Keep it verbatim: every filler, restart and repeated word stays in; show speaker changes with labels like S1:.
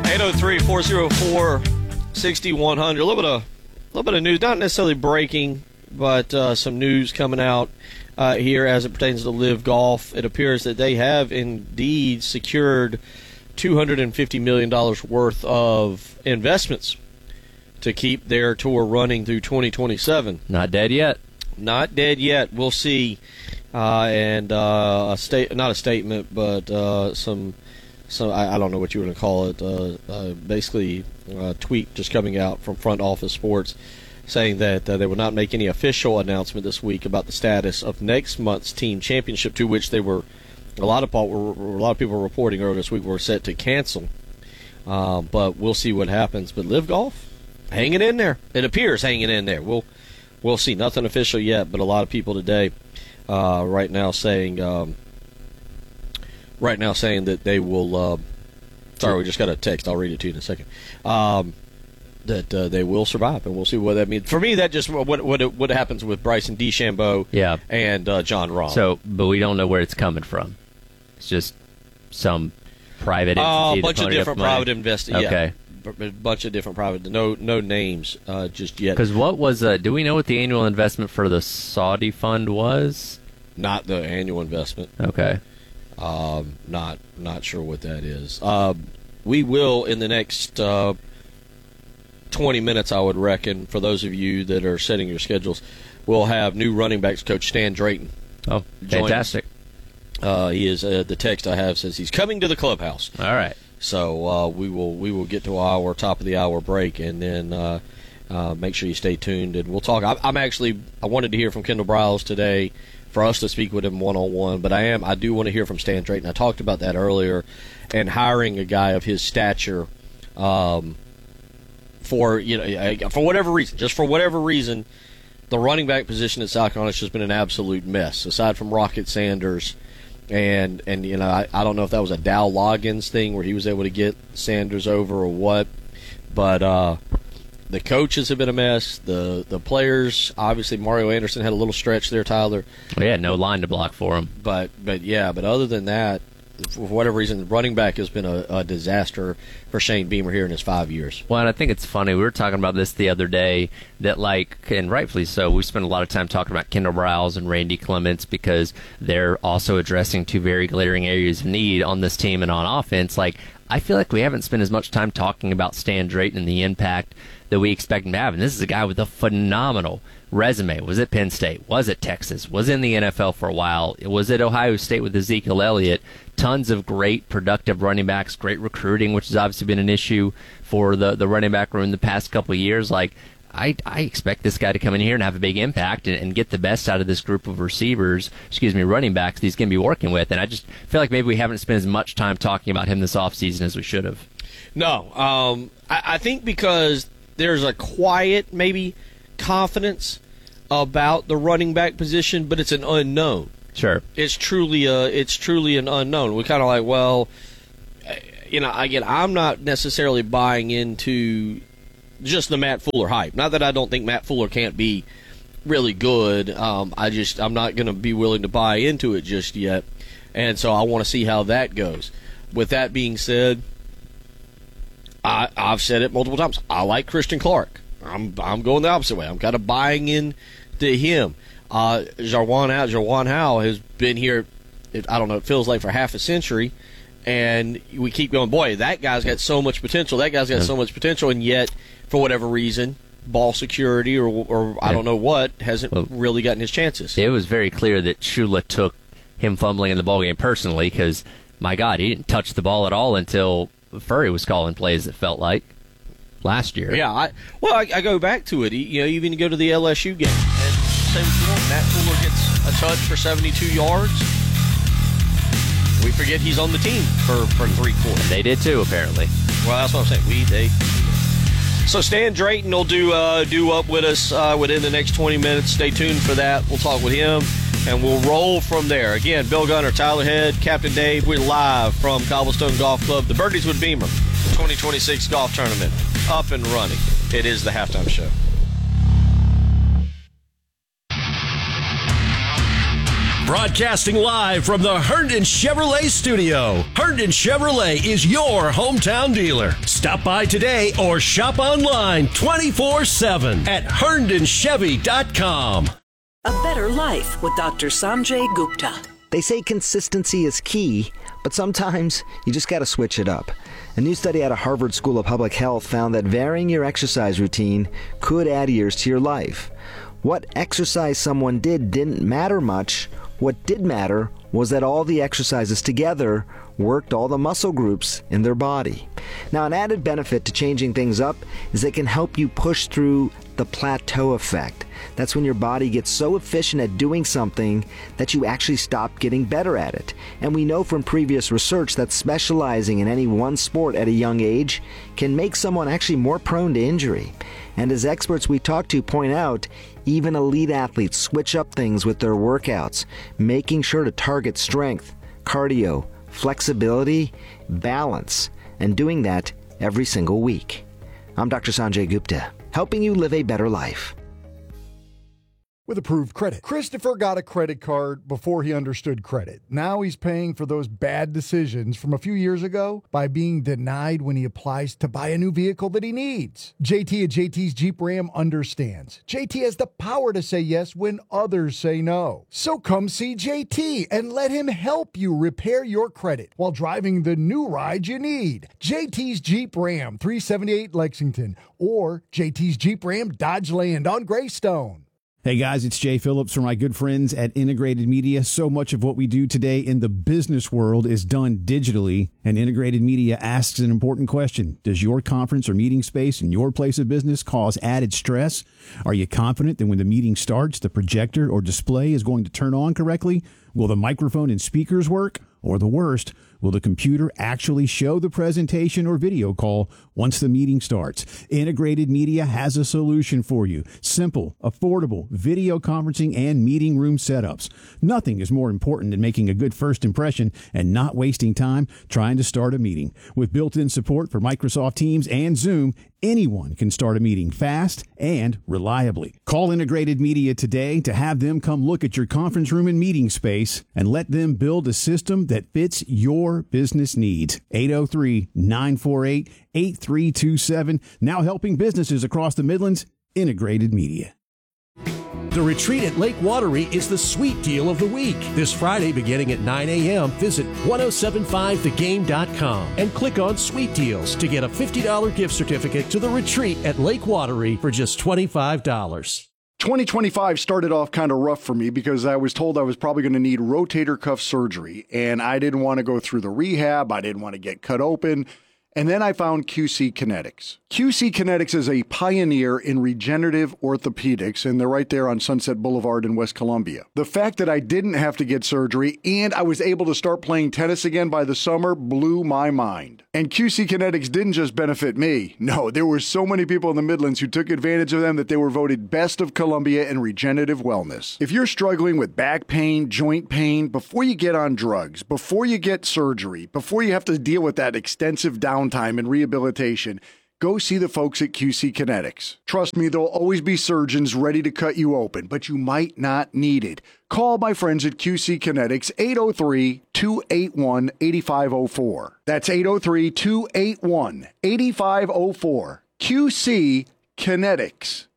S1: eight oh three, four oh four, six one zero zero. A little bit of, a little bit of news, not necessarily breaking, but uh, some news coming out uh, here as it pertains to Live Golf. It appears that they have indeed secured two hundred fifty million dollars worth of investments to keep their tour running through twenty twenty-seven.
S2: Not dead yet.
S1: Not dead yet. We'll see. Uh, and uh, a state, not a statement, but uh, some, some I, I don't know what you want to call it. Uh, uh, basically, a tweet just coming out from Front Office Sports saying that uh, they will not make any official announcement this week about the status of next month's team championship, to which they were a lot of were, a lot of people were reporting earlier this week were set to cancel. Uh, but we'll see what happens. But Live Golf, hanging in there. It appears hanging in there. We'll we'll see. Nothing official yet, but a lot of people today, uh, right now saying, um, right now saying that they will. Uh, sorry, we just got a text. I'll read it to you in a second. Um, that uh, they will survive, and we'll see what that means. For me, that just what what what happens with Bryson DeChambeau,
S2: yeah.
S1: and uh, John Rahm.
S2: So, but we don't know where it's coming from. It's just some private entity.
S1: Uh, a
S2: that's
S1: bunch of
S2: ponying up
S1: different
S2: money.
S1: private investors.
S2: Okay.
S1: Yeah, a bunch of different private. No, no names uh, just yet.
S2: Because what was? Uh, do we know what the annual investment for the Saudi fund was?
S1: Not the annual investment.
S2: Okay.
S1: Um, not not sure what that is. Uh, we will in the next uh, twenty minutes, I would reckon. For those of you that are setting your schedules, we'll have new running backs coach Stan Drayton.
S2: Oh, fantastic!
S1: Uh, he is. Uh, the text I have says he's coming to the clubhouse.
S2: All right.
S1: So uh, we will we will get to our top of the hour break, and then uh, uh, make sure you stay tuned, and we'll talk. I, I'm actually I wanted to hear from Kendall Briles today for us to speak with him one on one, but I am I do want to hear from Stan Drayton. I talked about that earlier, and hiring a guy of his stature, um, for you know for whatever reason, just for whatever reason, the running back position at South Carolina has just been an absolute mess. Aside from Rocket Sanders. And, and you know, I, I don't know if that was a Dow Loggins thing where he was able to get Sanders over or what. But uh, the coaches have been a mess. The the players, obviously, Mario Anderson had a little stretch there, Tyler.
S2: Well, yeah, no line to block for him.
S1: But, but yeah, but other than that, for whatever reason, running back has been a, a disaster for Shane Beamer here in his five years.
S2: Well, and I think it's funny. We were talking about this the other day, that, like, and rightfully so, we spent a lot of time talking about Kendall Briles and Randy Clements because they're also addressing two very glaring areas of need on this team and on offense. Like, I feel like we haven't spent as much time talking about Stan Drayton and the impact that we expect him to have. And this is a guy with a phenomenal resume. Was at Penn State, was at Texas, was in the N F L for a while, was at Ohio State with Ezekiel Elliott. Tons of great, productive running backs, great recruiting, which has obviously been an issue for the, the running back room the past couple of years. Like, I, I expect this guy to come in here and have a big impact and, and get the best out of this group of receivers, excuse me, running backs that he's going to be working with. And I just feel like maybe we haven't spent as much time talking about him this offseason as we should have.
S1: No, um, I, I think because there's a quiet, maybe, confidence about the running back position, but it's an unknown.
S2: Sure,
S1: it's truly a it's truly an unknown. We're kind of like, well, you know, again, I'm not necessarily buying into just the Matt Fuller hype. Not that I don't think Matt Fuller can't be really good. Um, I just I'm not going to be willing to buy into it just yet, and so I want to see how that goes. With that being said, I, I've said it multiple times. I like Christian Clark. I'm I'm going the opposite way. I'm kind of buying in to him. Uh, Jarwan Howe, Jarwan Howe has been here, I don't know, it feels like for half a century, and we keep going, boy, that guy's got so much potential, that guy's got yeah. so much potential, and yet, for whatever reason, ball security or, or I don't know what, hasn't well, really gotten his chances.
S2: It was very clear that Shula took him fumbling in the ballgame personally because, my God, he didn't touch the ball at all until Furry was calling plays, it felt like, last year.
S1: Yeah, I, well, I, I go back to it. You know, even go to the L S U game, and say what you want, Matt Fuller gets a touch for seventy-two yards. We forget he's on the team for, for three quarters.
S2: They did too, apparently.
S1: Well, that's what I'm saying. We, they. So Stan Drayton will do uh, do up with us uh, within the next twenty minutes. Stay tuned for that. We'll talk with him, and we'll roll from there. Again, Bill Gunner, Tyler Head, Captain Dave. We're live from Cobblestone Golf Club, the Birdies with Beamer, the twenty twenty-six golf tournament, up and running. It is the halftime show.
S3: Broadcasting live from the Herndon Chevrolet studio. Herndon Chevrolet is your hometown dealer. Stop by today or shop online twenty-four seven at herndon chevy dot com.
S4: A better life with Doctor Sanjay Gupta.
S5: They say consistency is key, but sometimes you just got to switch it up. A new study out of Harvard School of Public Health found that varying your exercise routine could add years to your life. What exercise someone did didn't matter much. What did matter was that all the exercises together worked all the muscle groups in their body. Now, an added benefit to changing things up is it can help you push through the plateau effect. That's when your body gets so efficient at doing something that you actually stop getting better at it. And we know from previous research that specializing in any one sport at a young age can make someone actually more prone to injury. And as experts we talk to point out, even elite athletes switch up things with their workouts, making sure to target strength, cardio, flexibility, balance, and doing that every single week. I'm Doctor Sanjay Gupta, helping you live a better life.
S6: With approved credit. Christopher got a credit card before he understood credit. Now he's paying for those bad decisions from a few years ago by being denied when he applies to buy a new vehicle that he needs. J T at J T's Jeep Ram understands. J T has the power to say yes when others say no. So come see J T and let him help you repair your credit while driving the new ride you need. J T's Jeep Ram, three seventy-eight Lexington, or J T's Jeep Ram Dodge Land on Greystone.
S7: Hey guys, it's Jay Phillips from my good friends at Integrated Media. So much of what we do today in the business world is done digitally, and Integrated Media asks an important question. Does your conference or meeting space in your place of business cause added stress? Are you confident that when the meeting starts, the projector or display is going to turn on correctly? Will the microphone and speakers work? Or the worst, will the computer actually show the presentation or video call once the meeting starts? Integrated Media has a solution for you. Simple, affordable video conferencing and meeting room setups. Nothing is more important than making a good first impression and not wasting time trying to start a meeting. With built-in support for Microsoft Teams and Zoom, anyone can start a meeting fast and reliably. Call Integrated Media today to have them come look at your conference room and meeting space and let them build a system that fits your business needs. eight oh three, nine four eight, eight three two seven. Now helping businesses across the Midlands. Integrated Media.
S3: The retreat at Lake Watery is the sweet deal of the week. This Friday beginning at nine a.m., visit ten seventy-five the game dot com and click on Sweet Deals to get a fifty dollars gift certificate to the retreat at Lake Watery for just twenty-five dollars.
S6: twenty twenty-five started off kind of rough for me because I was told I was probably going to need rotator cuff surgery, and I didn't want to go through the rehab. I didn't want to get cut open. And then I found Q C Kinetics. Q C Kinetics is a pioneer in regenerative orthopedics, and they're right there on Sunset Boulevard in West Columbia. The fact that I didn't have to get surgery and I was able to start playing tennis again by the summer blew my mind. And Q C Kinetics didn't just benefit me. No, there were so many people in the Midlands who took advantage of them that they were voted Best of Columbia in regenerative wellness. If you're struggling with back pain, joint pain, before you get on drugs, before you get surgery, before you have to deal with that extensive downtime and rehabilitation, go see the folks at Q C Kinetics. Trust me, there'll always be surgeons ready to cut you open, but you might not need it. Call my friends at Q C Kinetics, eight oh three, two eight one, eight five oh four. That's eight oh three, two eight one, eight five oh four. Q C Kinetics.